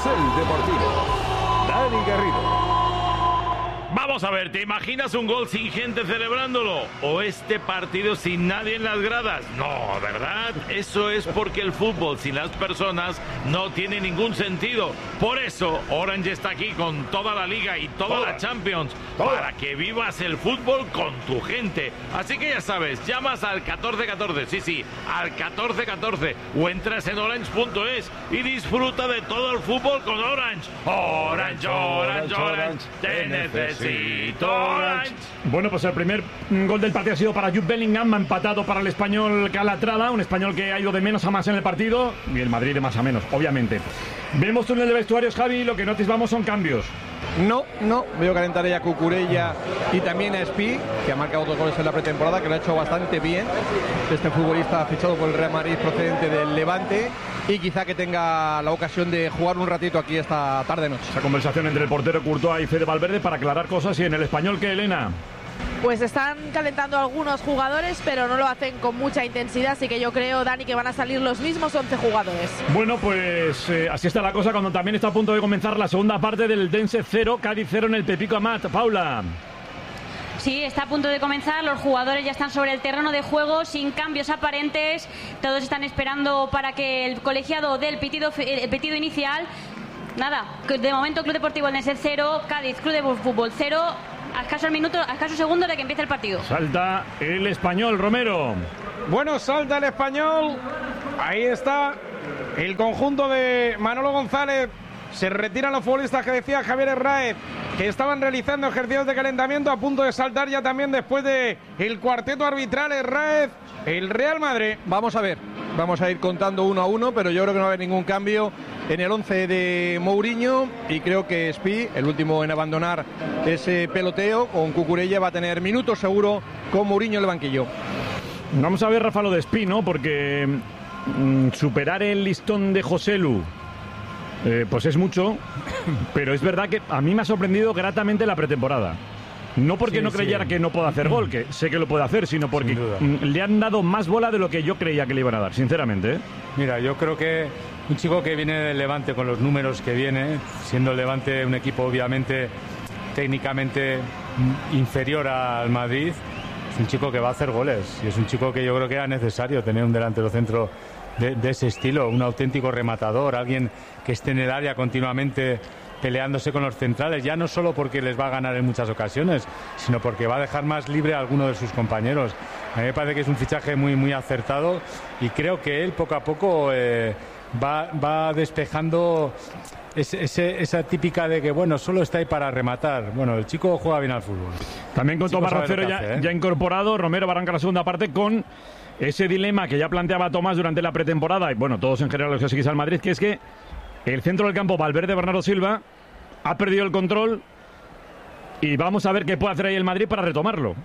Carrusel Deportivo. Dani Garrido. Vamos a ver, ¿te imaginas un gol sin gente celebrándolo? ¿O este partido sin nadie en las gradas? No, ¿verdad? Eso es porque el fútbol sin las personas no tiene ningún sentido. Por eso, Orange está aquí con toda la Liga y toda la Champions para que vivas el fútbol con tu gente. Así que ya sabes, llamas al 1414, sí, al 1414 o entras en orange.es y disfruta de todo el fútbol con Orange. Orange, Orange, Orange, te necesito. Bueno, pues el primer gol del partido ha sido para Jude Bellingham, ha empatado para el español Calatrava, un español que ha ido de menos a más en el partido, y el Madrid de más a menos, obviamente. Vemos túnel de vestuarios, Javi, lo que no atisbamos son cambios. No, veo calentar a Cucurella y también a Espí, que ha marcado 2 goles en la pretemporada, que lo ha hecho bastante bien. Este futbolista fichado por el Real Madrid procedente del Levante y quizá que tenga la ocasión de jugar un ratito aquí esta tarde-noche. Esa conversación entre el portero Courtois y Fede Valverde para aclarar cosas. Y en el español, ¿qué, Elena? Pues están calentando algunos jugadores, pero no lo hacen con mucha intensidad, así que yo creo, Dani, que van a salir los mismos 11 jugadores. Bueno, pues así está la cosa cuando también está a punto de comenzar la segunda parte del Dense 0, Cádiz 0 en el Pepico Amat. Paula. Sí, está a punto de comenzar, los jugadores ya están sobre el terreno de juego sin cambios aparentes, todos están esperando para que el colegiado dé el pitido inicial. Nada, de momento Club Deportivo Eldense 0, Cádiz Club de Fútbol 0, a escasos segundos de que empiece el partido. Salta el español, Romero. Bueno, salta el español, ahí está el conjunto de Manolo González. Se retiran los futbolistas que decía Javier Herráez, que estaban realizando ejercicios de calentamiento, a punto de saltar ya también después de el cuarteto arbitral Herráez, el Real Madrid. Vamos a ver, vamos a ir contando uno a uno, pero yo creo que no va a haber ningún cambio en el 11 de Mourinho y creo que Espí, el último en abandonar ese peloteo, con Cucurella va a tener minutos seguro con Mourinho en el banquillo. Vamos a ver, Rafa, lo de Espí, ¿no? Porque superar el listón de Joselu pues es mucho, pero es verdad que a mí me ha sorprendido gratamente la pretemporada. No porque no creyera que no pueda hacer gol, que sé que lo puede hacer, sino porque le han dado más bola de lo que yo creía que le iban a dar, sinceramente. Mira, yo creo que un chico que viene del Levante con los números que viene, siendo el Levante un equipo obviamente técnicamente inferior al Madrid, es un chico que va a hacer goles y es un chico que yo creo que era necesario tener un delantero centro de ese estilo, un auténtico rematador, alguien que esté en el área continuamente peleándose con los centrales, ya no solo porque les va a ganar en muchas ocasiones, sino porque va a dejar más libre a alguno de sus compañeros. A mí me parece que es un fichaje muy, muy acertado y creo que él poco a poco va despejando esa típica de que, bueno, solo está ahí para rematar. Bueno, el chico juega bien al fútbol. También con Tomás Roncero ya incorporado, Romero va a arrancar la segunda parte con ese dilema que ya planteaba Tomás durante la pretemporada, y bueno, todos en general los que seguís al Madrid, que es que el centro del campo, Valverde-Bernardo Silva, ha perdido el control y vamos a ver qué puede hacer ahí el Madrid para retomarlo.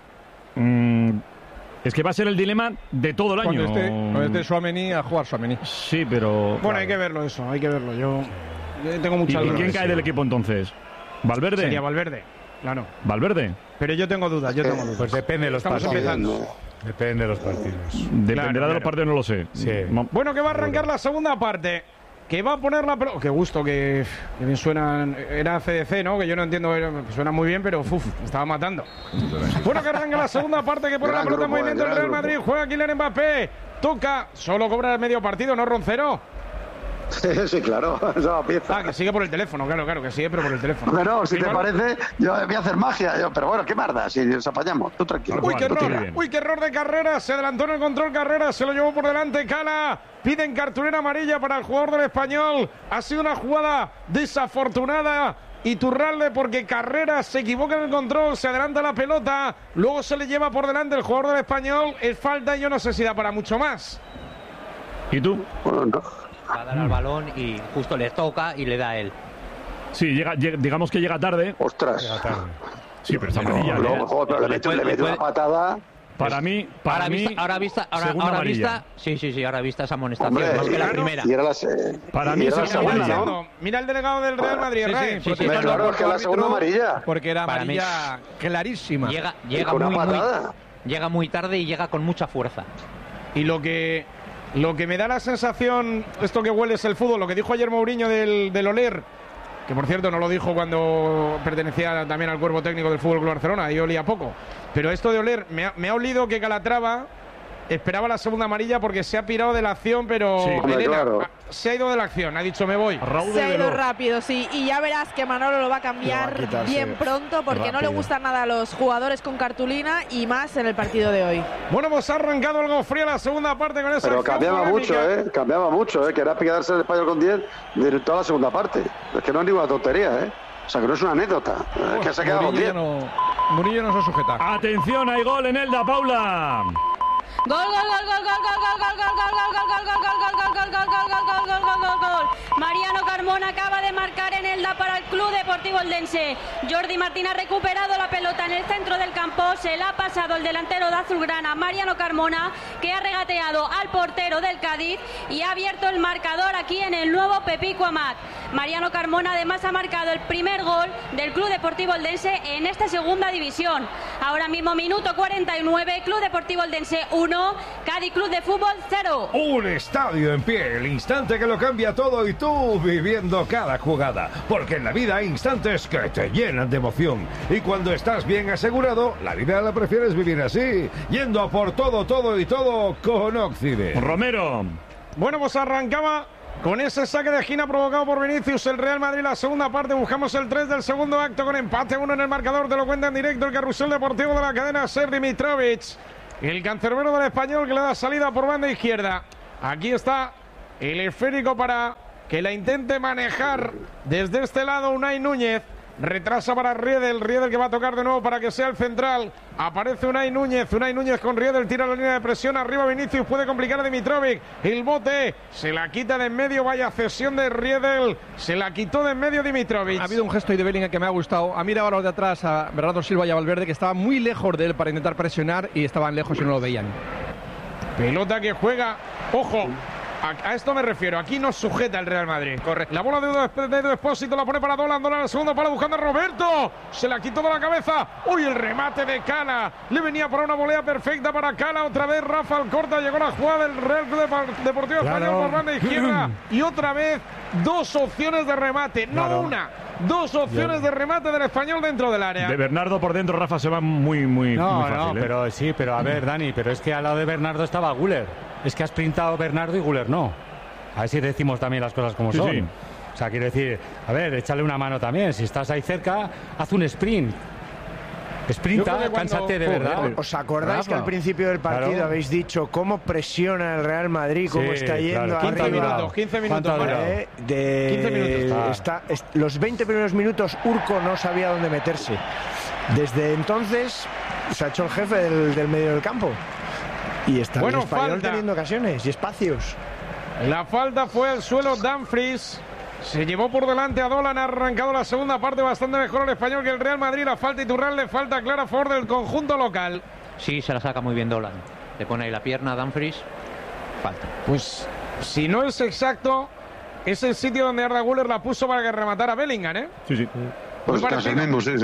Es que va a ser el dilema de todo el año. Cuando esté Tchouaméni, a jugar Tchouaméni. Sí, pero... Bueno, claro, hay que verlo eso, hay que verlo. Yo tengo mucha duda. ¿Y quién cae del equipo entonces? ¿Valverde? Sería Valverde, claro. ¿Valverde? Pero yo tengo dudas, Pues depende de los partidos. Empezando. Depende de los partidos. Dependerá de los partidos, no lo sé. Sí. Bueno, que va a arrancar la segunda parte. Que va a poner la pelota. Qué gusto, que bien suena. Era CDC, ¿no? Que yo no entiendo. Suena muy bien, pero me estaba matando. Bueno, que arranca la segunda parte. Que pone la pelota en movimiento el Real Madrid. Juega Kylian Mbappé. Toca. Solo cobra el medio partido, ¿no, Roncero? Sí, claro, esa pieza. Ah, que sigue por el teléfono, claro, que sigue, pero por el teléfono. Bueno, si te parece, yo voy a hacer magia. Pero bueno, qué marda, si nos apañamos. Tú tranquilo. Uy, qué error de Carrera. Se adelantó en el control Carrera, se lo llevó por delante Cala. Piden cartulina amarilla para el jugador del Español. Ha sido una jugada desafortunada. Iturralde, porque Carrera se equivoca en el control, se adelanta la pelota, luego se le lleva por delante el jugador del Español. Es falta y yo no sé si da para mucho más. ¿Y tú? Bueno, no. Va a dar al balón y justo le toca y le da a él. Sí, digamos que llega tarde. Ostras. Llega tarde. Sí, pero está amarilla. Pero le mete una patada. Para mí, ahora vista, sí, ahora vista esa amonestación, Hombre, más que la primera. Para mí es amarilla. Mira el delegado del Real Madrid, Sí, claro, porque la segunda amarilla. Porque era amarilla clarísima. Llega muy tarde y llega con mucha fuerza. Y lo que Lo que me da la sensación, esto que huele es el fútbol, lo que dijo ayer Mourinho del oler, que por cierto no lo dijo cuando pertenecía también al cuerpo técnico del Fútbol Club Barcelona, y olía poco, pero esto de oler, me ha olido que Calatrava esperaba la segunda amarilla porque se ha pirado de la acción, pero sí, Elena, claro. Se ha ido de la acción, ha dicho me voy. Se ha ido rápido, sí, y ya verás que Manolo lo va a cambiar bien pronto porque rápido. No le gustan nada a los jugadores con cartulina y más en el partido de hoy. Bueno, pues ha arrancado algo frío la segunda parte con esa. Pero cambiaba mucho, que era quedarse el Español con 10 de toda la segunda parte. Es que no es ninguna tontería, O sea, que no es una anécdota, es que se ha quedado con 10. Murillo no se sujeta. Atención, hay gol en Elda, Paula. Gol, gol, gol, gol, gol, gol, gol, gol, gol. Mariano Carmona acaba de marcar en Elda para el Club Deportivo Eldense. Jordi Martín ha recuperado la pelota en el centro del campo, se la ha pasado el delantero de azulgrana, Mariano Carmona, que ha regateado al portero del Cádiz y ha abierto el marcador aquí en el nuevo Pepico Amat. Mariano Carmona además ha marcado el primer gol del Club Deportivo Eldense en esta segunda división. Ahora mismo minuto 49, Club Deportivo Eldense 1, Cádiz Club de Fútbol 0. Un estadio en pie, el instante que lo cambia todo y tú viviendo cada jugada. Porque en la vida hay instantes que te llenan de emoción. Y cuando estás bien asegurado, la vida la prefieres vivir así, yendo a por todo, todo y todo con Occibe. Romero. Bueno, pues arrancaba con ese saque de esquina provocado por Vinicius el Real Madrid. La segunda parte, buscamos el 3 del segundo acto con empate 1 en el marcador. Te lo cuenta en directo el carrusel deportivo de la cadena Sergi Mitrovic. El cancerbero del Español que le da salida por banda izquierda. Aquí está el esférico para que la intente manejar desde este lado Unai Núñez. Retrasa para Riedel que va a tocar de nuevo para que sea el central. Aparece Unai Núñez con Riedel, tira la línea de presión, arriba Vinicius, puede complicar a Dimitrovic. El bote, se la quita de en medio, vaya cesión de Riedel, se la quitó de en medio Dimitrovic. Ha habido un gesto de Bellingham que me ha gustado. Ha mirado a los de atrás, a Bernardo Silva y a Valverde, que estaban muy lejos de él para intentar presionar y estaban lejos y no lo veían. Pelota que juega, ojo. A esto me refiero, aquí no sujeta el Real Madrid. Correcto. La bola de Expósito la pone para Dolan al segundo palo buscando a Roberto. Se la quitó de la cabeza. Uy, el remate de Cala. Le venía para una volea perfecta para Cala. Otra vez Rafa Alcorta. Llegó la jugada del Real Club Deportivo Español por banda izquierda. Y otra vez dos opciones de remate. No una. Dos opciones de remate del Español dentro del área. De Bernardo por dentro, Rafa se va muy fácil. No, pero a ver, Dani, pero es que al lado de Bernardo estaba Güler. Es que has sprintado Bernardo y Güler no. A ver si decimos también las cosas como son. Sí. O sea, quiero decir, a ver, échale una mano también. Si estás ahí cerca, haz un sprint. Sprinta, cánsate de verdad. ¿Os acordáis que al principio del partido habéis dicho cómo presiona el Real Madrid, cómo está yendo arriba? 15 minutos. 15 minutos. Los 20 primeros minutos Urco no sabía dónde meterse. Desde entonces se ha hecho el jefe del medio del campo. Y está el Español teniendo ocasiones y espacios. La falta fue al suelo Dumfries. Se llevó por delante a Dolan, ha arrancado la segunda parte bastante mejor el Español que el Real Madrid. La falta Iturralde, falta clara a favor del conjunto local. Sí, se la saca muy bien Dolan. Le pone ahí la pierna a Dumfries. Falta. Pues si no es exacto, es el sitio donde Arda Güler la puso para que rematara Bellingham, ¿eh? Sí. Pues casi el mismo, sí.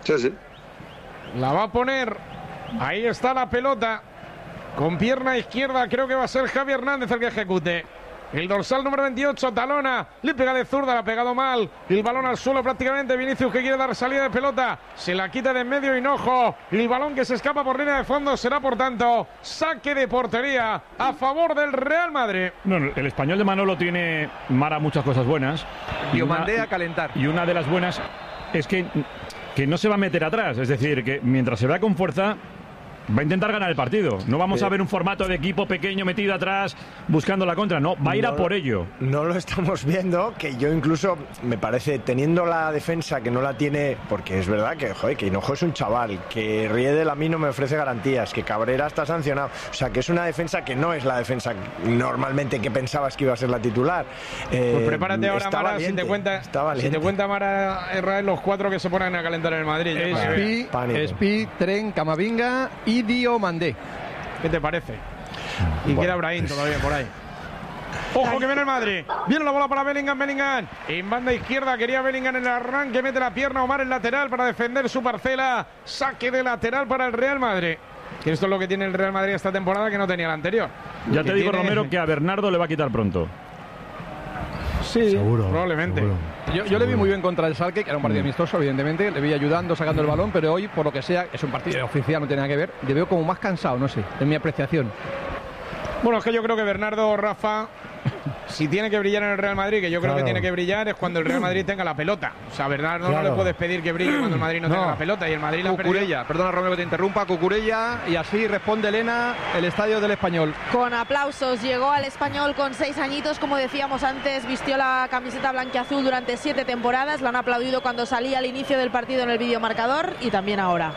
La va a poner. Ahí está la pelota. Con pierna izquierda creo que va a ser Javi Hernández el que ejecute. El dorsal número 28, talona, le pega de zurda, la ha pegado mal. El balón al suelo prácticamente. Vinicius que quiere dar salida de pelota. Se la quita de en medio Hinojo. El balón que se escapa por línea de fondo será, por tanto, saque de portería a favor del Real Madrid. No, el Español de Manolo tiene, Mara, muchas cosas buenas. Y mandé a calentar. Y una de las buenas es que no se va a meter atrás. Es decir, que mientras se vea con fuerza, va a intentar ganar el partido. No vamos a ver un formato de equipo pequeño metido atrás buscando la contra. No, va a ir a por ello. No lo estamos viendo, que yo incluso me parece, teniendo la defensa que no la tiene, porque es verdad que Hinojo es un chaval, que Riedel a mí no me ofrece garantías, que Cabrera está sancionado. O sea, que es una defensa que no es la defensa normalmente que pensabas que iba a ser la titular. Pues prepárate ahora, Mara, valiente, si te cuenta Mara Israel los cuatro que se ponen a calentar en el Madrid. Espi, Tren, Camavinga y Diomandé. ¿Qué te parece? Y queda Brahim todavía por ahí. Ojo que viene el Madrid. Viene la bola para Bellingham. En banda izquierda quería Bellingham en el arranque. Mete la pierna Omar en lateral para defender su parcela. Saque de lateral para el Real Madrid. Que esto es lo que tiene el Real Madrid esta temporada que no tenía la anterior. Ya te digo, Romero, que a Bernardo le va a quitar pronto. Sí, seguro, probablemente. Seguro. Yo le vi muy bien contra el Schalke, que era un partido amistoso, evidentemente. Le vi ayudando, sacando el balón, pero hoy, por lo que sea, es un partido oficial, no tiene nada que ver. Le veo como más cansado, no sé, en mi apreciación. Bueno, es que yo creo que Bernardo, Rafa, si tiene que brillar en el Real Madrid, que yo creo que tiene que brillar, es cuando el Real Madrid tenga la pelota. O sea, Bernardo no le puedes pedir que brille cuando el Madrid no tenga la pelota. Y el Madrid la Cucurella, perdona Romero que te interrumpa, Cucurella, y así responde Elena, el estadio del Español. Con aplausos, llegó al Español con 6 añitos, como decíamos antes, vistió la camiseta blanquiazul durante 7 temporadas, lo han aplaudido cuando salía al inicio del partido en el videomarcador y también ahora.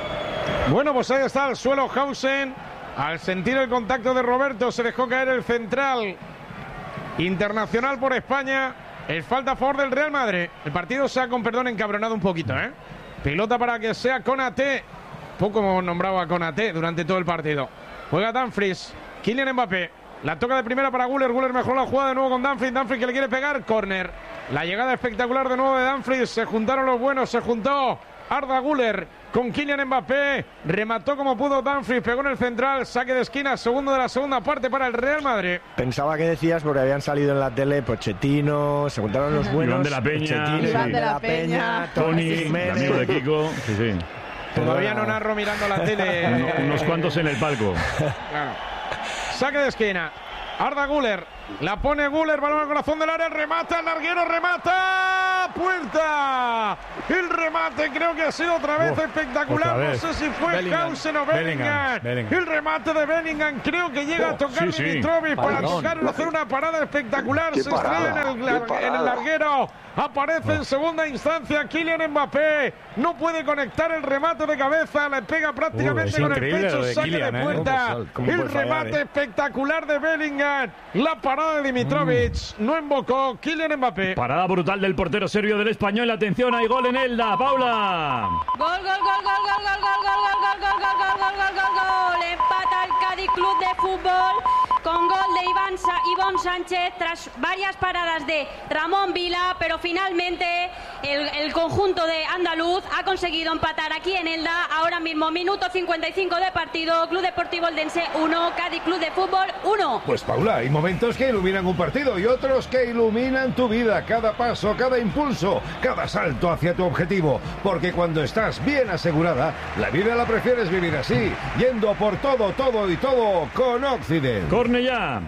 Bueno, pues ahí está el suelo Hausen. Al sentir el contacto de Roberto, se dejó caer el central internacional por España. Es falta a favor del Real Madrid. El partido se ha, con perdón, encabronado un poquito, ¿eh? Pilota para que sea Konaté. Poco hemos nombrado a Konaté durante todo el partido. Juega Dumfries. Kylian Mbappé. La toca de primera para Güler. Güler mejoró la jugada de nuevo con Dumfries. Dumfries que le quiere pegar. Córner. La llegada espectacular de nuevo de Dumfries. Se juntaron los buenos. Se juntó Arda Güler con Kylian Mbappé. Remató como pudo Dumfries. Pegó en el central. Saque de esquina. Segundo de la segunda parte para el Real Madrid. Pensaba que decías, porque habían salido en la tele Pochettino. Se juntaron los buenos. Iván de la Peña. Iván de la Peña. Tony, el amigo de Kiko. Sí, sí. Todavía no narro mirando la tele. Unos cuantos en el palco. Claro. Saque de esquina. Arda Güler. La pone Güler. Balón al corazón del área. Remata. El larguero remata. Puerta. El remate creo que ha sido otra vez espectacular. No sé si fue Hausen o Bellingham. El remate de Bellingham creo que llega a tocar Dimitrovic para tocarlo, hacer una parada espectacular. Se estrella en el larguero. Aparece en segunda instancia Kylian Mbappé. No puede conectar el remate de cabeza. Le pega prácticamente con el pecho. Saque de puerta. El remate espectacular de Bellingham. La parada de Dimitrovic. No invocó Kylian Mbappé. Parada brutal del portero serbio del Español. Atención, hay gol en Elda. Paula. Gol, gol, gol, gol, gol, gol, gol, gol, gol, gol, gol, gol, gol, gol, gol, gol. Empata el Cádiz Club de Fútbol con gol de Iván Sánchez tras varias paradas de Ramón Vila, pero finalmente el conjunto de andaluz ha conseguido empatar aquí en Elda. Ahora mismo, minuto 55 de partido. Club Deportivo Eldense 1, Cádiz Club de Fútbol 1. Pues Paula, hay momentos que iluminan un partido y otros que iluminan tu vida. Cada paso, cada impulso, cada salto hacia tu objetivo. Porque cuando estás bien asegurada, la vida la prefieres vivir así, yendo por todo, todo y todo con Occident. Cornellá.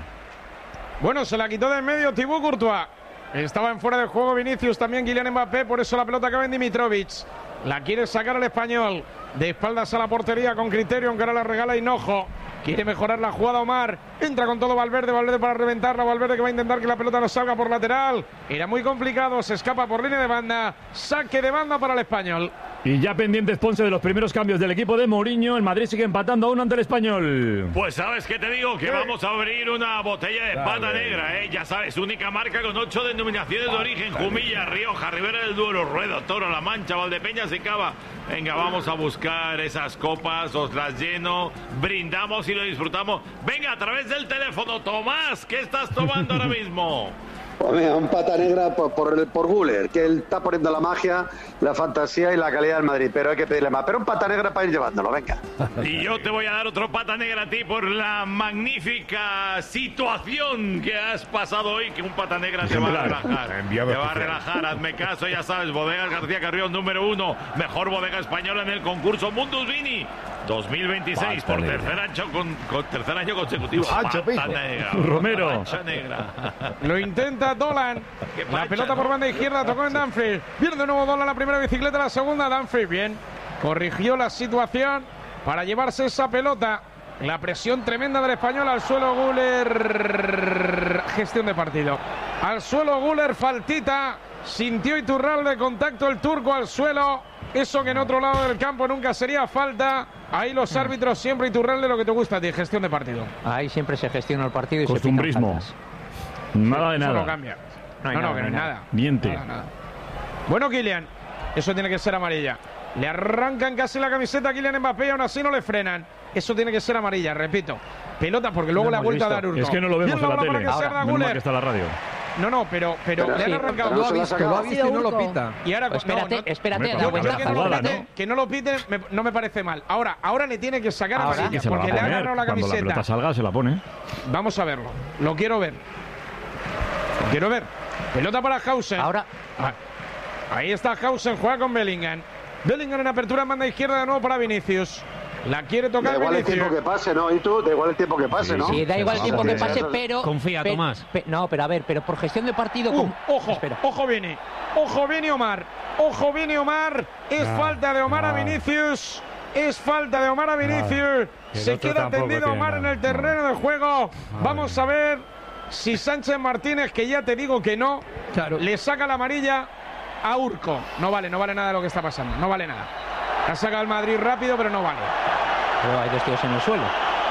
Bueno, se la quitó de en medio Thibaut Courtois. Estaba en fuera de juego Vinicius, también Kylian Mbappé, por eso la pelota acaba en Dimitrovic. La quiere sacar al Español. De espaldas a la portería con criterio, aunque ahora la regala Hinojo. Quiere mejorar la jugada Omar. Entra con todo Valverde. Valverde para reventarla. Valverde que va a intentar que la pelota no salga por lateral. Era muy complicado. Se escapa por línea de banda. Saque de banda para el Español. Y ya pendientes, Ponce, de los primeros cambios del equipo de Mourinho. El Madrid sigue empatando a 1 ante el Español. Pues sabes qué te digo, que vamos a abrir una botella de pata negra, ¿eh? Ya sabes, única marca con 8 denominaciones de origen: Jumilla, Rioja, Ribera del Duero, Rueda, Toro, La Mancha, Valdepeñas y Cava. Venga, vamos a buscar esas copas, os las lleno, brindamos y lo disfrutamos. Venga, a través del teléfono, Tomás, ¿qué estás tomando ahora mismo? Pues mira, un pata negra por Güler, que él está poniendo la magia, la fantasía y la calidad del Madrid, pero hay que pedirle más. Pero un pata negra para ir llevándolo, venga. Y yo te voy a dar otro pata negra a ti por la magnífica situación que has pasado hoy, que un pata negra te va a relajar. Te va a relajar, hazme caso, ya sabes, Bodegas García Carrión, número 1, mejor bodega española en el concurso Mundus Vini 2026, por tercer año consecutivo. Pata negra. Romero. Pata negra. Lo intenta Dolan. La pelota por banda izquierda, tocó en Dumfries. Pierde de nuevo Dolan la primera bicicleta, la segunda Dumfries. Bien, corrigió la situación para llevarse esa pelota. La presión tremenda del Español al suelo. Güler. Gestión de partido. Al suelo Güler, faltita. Sintió Iturralde, contacto el turco al suelo. Eso que en otro lado del campo nunca sería falta. Ahí los árbitros siempre, Iturralde, lo que te gusta a ti, gestión de partido. Ahí siempre se gestiona el partido y costumbrismo. Se pican faltas. Nada de nada. Eso no cambia. No, que no hay nada. Miente. Nada. Bueno, Kylian, eso tiene que ser amarilla. Le arrancan casi la camiseta a Kylian Mbappé y aún así no le frenan. Eso tiene que ser amarilla, repito. Pelota porque luego le ha vuelto a dar Urco. Es que no lo vemos en la tele. Ahora, que está la radio. pero le han arrancado. Lo ha visto y no lo pita. Y ahora, espérate, que no lo pite no me parece mal. Ahora le tiene que sacar amarilla porque le ha agarrado la camiseta. Cuando la pelota salga, se la pone. Vamos a verlo. Lo quiero ver. Pelota para Hausen. Ahora. Ahí está Hausen, juega con Bellingham. Bellingham en apertura, manda izquierda de nuevo para Vinicius. La quiere tocar Vinicius. Da igual Vinicius. el tiempo que pase, ¿no? Y tú, da igual el tiempo que pase, ¿no? Sí, da igual el tiempo que pase, pero... Confía, Tomás. No, pero a ver, pero por gestión de partido... Ojo, Vini. Ojo, Vini Omar. Es falta de Omar a Vinicius. Se queda tendido Omar en el terreno de juego. Vamos a ver si Sánchez Martínez, que ya te digo que no, le saca la amarilla a Urco. No vale nada lo que está pasando. No vale nada. La saca el Madrid rápido, pero no vale. Pero hay dos tíos en el suelo.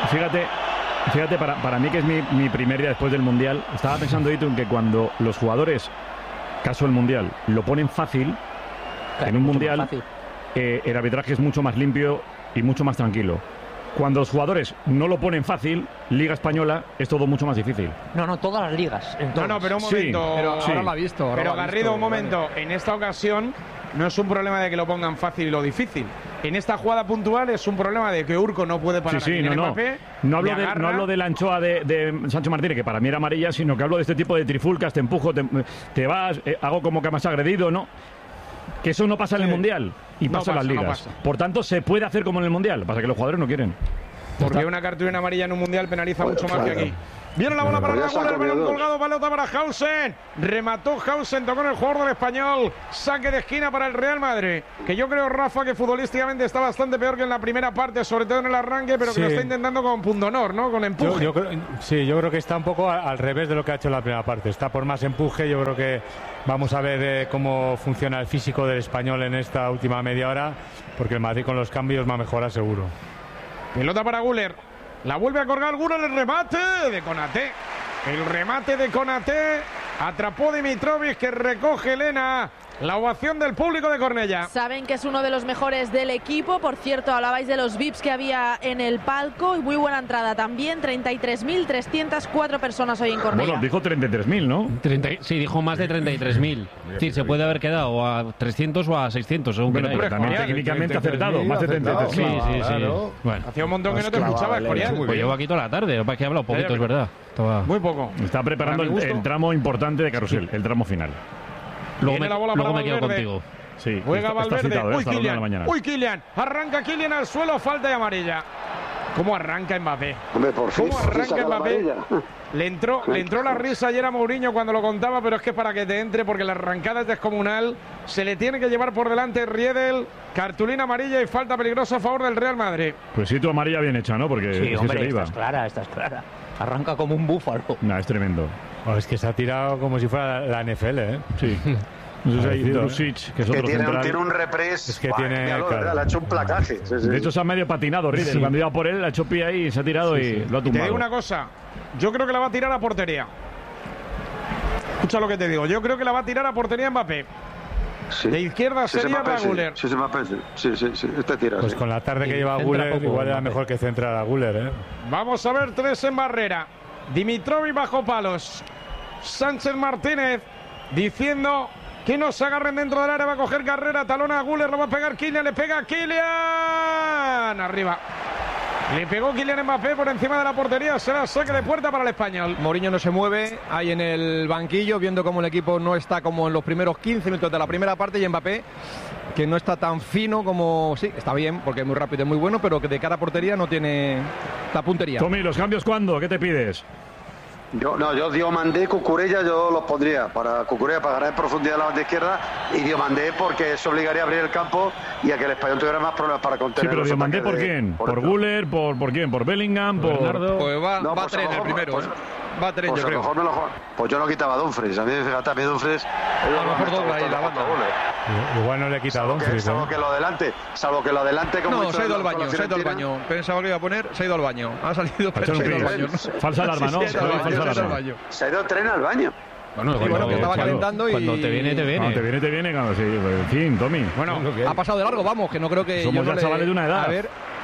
Fíjate, para mí, que es mi primer día después del Mundial, estaba pensando, Itun, que cuando los jugadores, caso el Mundial, lo ponen fácil, en un Mundial, el arbitraje es mucho más limpio y mucho más tranquilo. Cuando los jugadores no lo ponen fácil, Liga Española, es todo mucho más difícil. No, todas las ligas. No, pero un momento. Ahora lo ha visto. Pero Garrido, un momento. En esta ocasión no es un problema de que lo pongan fácil y lo difícil. En esta jugada puntual es un problema de que Urco no puede parar a Mbappé. No hablo de la anchoa de Sancho Martínez, que para mí era amarilla, sino que hablo de este tipo de trifulcas, te empujo, te vas, hago como que me has agredido, ¿no? Que eso no pasa en el Mundial y pasa en las ligas. Por tanto, se puede hacer como en el Mundial. Pasa que los jugadores no quieren. Porque una cartulina amarilla en un Mundial penaliza mucho más que aquí. Viene la bola para Guller, balón colgado, pelota para Hausen. Remató Hausen, tocó en el jugador del Español. Saque de esquina para el Real Madrid. Que yo creo, Rafa, que futbolísticamente está bastante peor que en la primera parte, sobre todo en el arranque, pero que lo está intentando con pundonor, ¿no? Con empuje. Yo creo que está un poco al revés de lo que ha hecho en la primera parte. Está por más empuje. Yo creo que vamos a ver cómo funciona el físico del Español en esta última media hora, porque el Madrid con los cambios va a mejorar seguro. Pelota para Guller. La vuelve a colgar Guller, el remate de Konaté. El remate de Konaté. Atrapó Dimitrovic, que recoge Elena. La ovación del público de Cornellá. Saben que es uno de los mejores del equipo. Por cierto, hablabais de los VIPs que había en el palco. Y muy buena entrada también. 33.304 personas hoy en Cornellá. Bueno, dijo 33.000, ¿no? Sí, dijo más de 33.000. Es decir, se puede haber quedado a 300 o a 600, según queráis. Pero también técnicamente acertado. Más de 33.000. Sí. Bueno. Hacía un montón que no te escuchaba, Escorial. Pues llevo aquí toda la tarde. Para que he hablado poquito, es verdad. Muy poco. Está preparando el tramo importante de Carrusel, el tramo final. Luego me quedo contigo. Sí, juega Valverde. Citado, Uy, Kylian. Arranca Kylian al suelo, falta de amarilla. ¿Cómo arranca Mbappé? Hombre, por fin. ¿Cómo arranca Mbappé? Le entró la risa ayer a Mourinho cuando lo contaba, pero es que para que te entre, porque la arrancada es descomunal. Se le tiene que llevar por delante Riedel. Cartulina amarilla y falta peligrosa a favor del Real Madrid. Pues sí, tu amarilla bien hecha, ¿no? Porque sí, hombre, se le iba. Esta es clara. Arranca como un búfalo. No, es tremendo. Es que se ha tirado como si fuera la NFL, ¿eh? Sí. No sé si hay Drusic, que es otro central. Tiene un repres. Es que tiene. Le ha hecho un placaje. Sí. De hecho, se ha medio patinado Riedel. Cuando iba por él, ha hecho pie ahí, se ha tirado y lo ha tumbado. Te digo una cosa. Yo creo que la va a tirar a portería. Escucha lo que te digo. Yo creo que la va a tirar a portería Mbappé. Sí. De izquierda sería para Guller. Sí, este tira. Pues con la tarde que lleva Guller, igual era mejor que centrar a Guller, ¿eh? Vamos a ver 3 en barrera. Dimitrovic bajo palos. Sánchez Martínez diciendo que no se agarren dentro del área. Va a coger carrera, talona a Guller, lo va a pegar Kylian, le pega Kylian. Arriba. Le pegó Kylian Mbappé por encima de la portería. Será saque de puerta para el Español. Mourinho no se mueve ahí en el banquillo, viendo cómo el equipo no está como en los primeros 15 minutos de la primera parte, y Mbappé, que no está tan fino como... Sí, está bien, porque es muy rápido y muy bueno, pero que de cara a portería no tiene la puntería. Tommy, ¿los cambios cuándo? ¿Qué te pides? Yo Diomandé, Cucurella, yo los pondría para Cucurella para ganar en profundidad la banda izquierda, y Diomandé porque eso obligaría a abrir el campo y a que el Español tuviera más problemas para contener. Sí, pero Diomandé, ¿por quién? ¿Por Guller? ¿Por quién? ¿Por Bellingham? ¿Por Bernardo? Pues va a tren el primero. Va a tren, yo creo. Pues yo no quitaba a Dumfries. A mí, fíjate, a mí Dumfries... A lo mejor dobla ahí la banda. Igual no le quita a Dumfries. Salvo que lo adelante... Como no, se ha ido al baño, Pensaba que iba a poner, se ha ido al baño. Ha salido, pero se ha ido al baño. Falsa alarma, ¿no? Se ha ido tren al baño. Bueno, que estaba calentando y... Cuando te viene, Cuando te viene, claro, sí. En fin, Tommy. Bueno, ha pasado de largo, vamos, que no creo que... Somos ya chavales de una edad. A ver,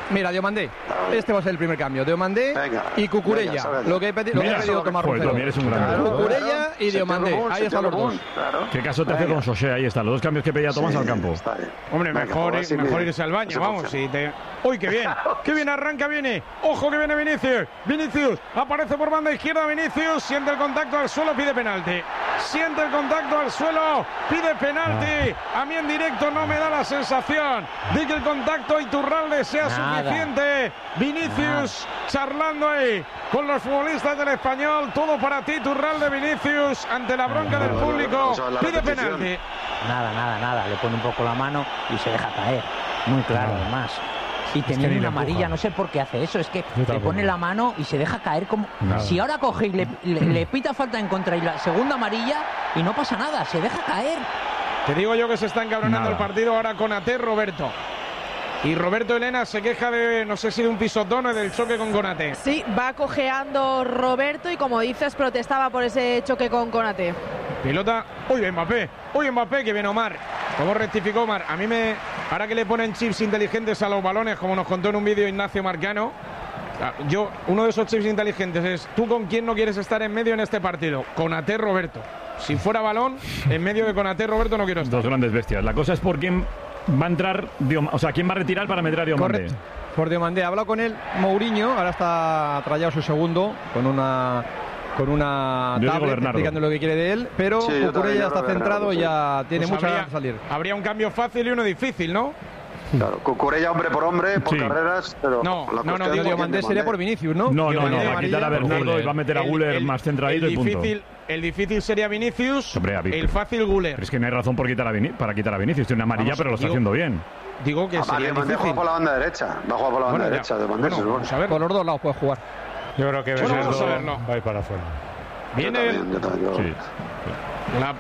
Mira, Diomandé. Este va a ser el primer cambio. Diomandé y Cucurella. Lo que ha pedido Tomás Roncero. Cucurella y Diomandé. Ahí están los dos. ¿Qué caso te hace con Sosé? Ahí está, los dos cambios que pedía Tomás al campo. Hombre, mejor irse al baño, vamos. ¡Uy, qué bien! ¡Qué bien arranca, viene! ¡Ojo que viene Vinicius! Vinicius aparece por banda izquierda. Vinicius siente el contacto al suelo, pide penalti. Siente el contacto al suelo, pide penalti. A mí en directo no me da la sensación de que el contacto a Iturralde sea suficiente. Vinicius charlando ahí con los futbolistas del Español. Todo para ti, Iturralde. Vinicius ante la bronca del público, pide penalti. Nada. Le pone un poco la mano y se deja caer. Muy claro, además. Y teniendo una amarilla, no sé por qué hace eso. Es que le pone la mano y se deja caer como... Si ahora coge y le pita falta en contra y la segunda amarilla y no pasa nada, se deja caer. Te digo yo que se está encabronando el partido ahora con Konaté, Roberto. Y Roberto Elena se queja de, no sé si de un pisotón o del choque con Konaté. Sí, va cojeando Roberto y como dices, protestaba por ese choque con Konaté. Pilota, uy Mbappé, que viene Omar. ¿Cómo rectificó Omar? A mí ahora que le ponen chips inteligentes a los balones, como nos contó en un vídeo Ignacio Marcano, uno de esos chips inteligentes es, ¿tú con quién no quieres estar en medio en este partido? Konaté, Roberto. Si fuera balón, en medio de Konaté, Roberto no quiero estar. Dos grandes bestias. La cosa es por quién va a entrar, quién va a retirar para meter a Diomandé. Correcto. Por Diomandé. Ha hablado con él Mourinho, ahora está trayado su segundo con una tablet explicando lo que quiere de él, pero Cucurella ya está centrado y ya tiene mucha ganas de salir. Habría un cambio fácil y uno difícil, ¿no? Claro, Cucurella hombre por hombre, por carreras, pero... No, Diomandé sería por Vinicius, ¿no? No, va a quitar a Bernardo y va a meter a Güler más centradito y punto. El difícil sería Vinicius, el fácil Güler. Pero es que no hay razón para quitar a Vinicius, tiene una amarilla, pero lo está haciendo bien. Digo que sería difícil. juega por la banda derecha, va a jugar por la banda derecha. Por los dos lados puede jugar. Yo creo que Bernardo va a ir para afuera. Viene